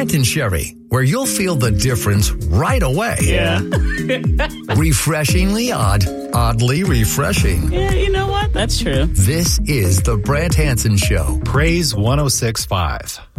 Brant and Sherry, where you'll feel the difference right away. Yeah. Refreshingly odd, oddly refreshing. Yeah, you know what? That's true. This is the Brant Hansen Show. Praise 106.5.